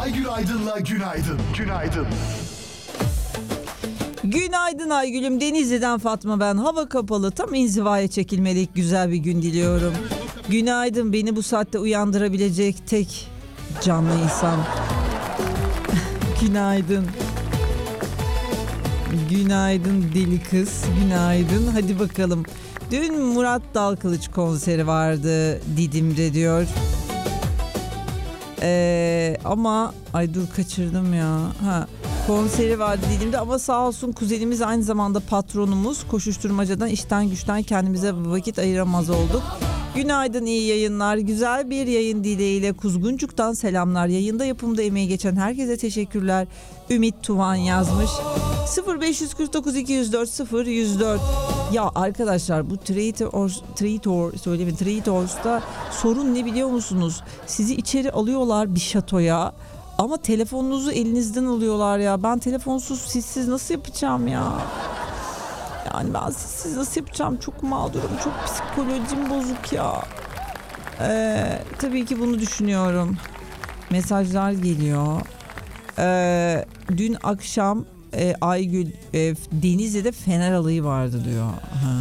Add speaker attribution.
Speaker 1: Aygül Aydın'la Günaydın. Günaydın.
Speaker 2: Günaydın Aygül'üm. Denizli'den Fatma ben. Hava kapalı, tam inzivaya çekilmelik güzel bir gün diliyorum. Günaydın, beni bu saatte uyandırabilecek tek canlı insan. Günaydın. Günaydın deli kız. Günaydın. Hadi bakalım. Dün Murat Dalkılıç konseri vardı Didim'de diyor. Ama ay dur kaçırdım ya. Konseri vardı Didim'de ama sağ olsun kuzenimiz aynı zamanda patronumuz. Koşuşturmacadan işten güçten kendimize vakit ayıramaz olduk. Günaydın, iyi yayınlar. Güzel bir yayın dileğiyle Kuzguncuk'tan selamlar. Yayında yapımda emeği geçen herkese teşekkürler. Ümit Tuvan yazmış. 0549 204 0104. Ya arkadaşlar bu Traitors'ta sorun ne biliyor musunuz? Sizi içeri alıyorlar bir şatoya. Ama telefonunuzu elinizden alıyorlar ya. Ben telefonsuz, sizsiz nasıl yapacağım ya? Yani ben sizsiz nasıl yapacağım? Çok mağdurum. Çok psikolojim bozuk ya. Tabii ki bunu düşünüyorum. Mesajlar geliyor. Dün akşam Aygül Denizli'de Fener alayı vardı diyor.